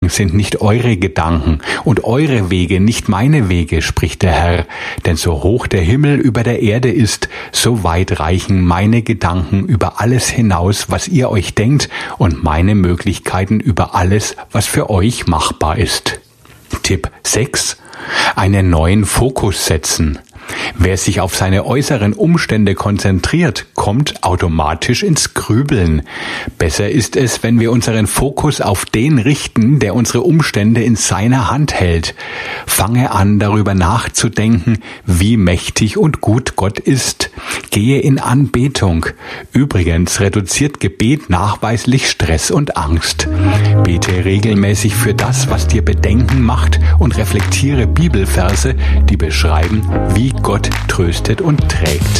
sind nicht eure Gedanken und eure Wege nicht meine Wege, spricht der Herr. Denn so hoch der Himmel über der Erde ist, so weit reichen meine Gedanken über alles hinaus, was ihr euch denkt, und meine Möglichkeiten über alles, was für euch machbar ist. Tipp 6. Einen neuen Fokus setzen. Wer sich auf seine äußeren Umstände konzentriert, kommt automatisch ins Grübeln. Besser ist es, wenn wir unseren Fokus auf den richten, der unsere Umstände in seiner Hand hält. Fange an, darüber nachzudenken, wie mächtig und gut Gott ist. Gehe in Anbetung. Übrigens reduziert Gebet nachweislich Stress und Angst. Bete regelmäßig für das, was dir Bedenken macht, und reflektiere Bibelverse, die beschreiben, wie Gott tröstet und trägt.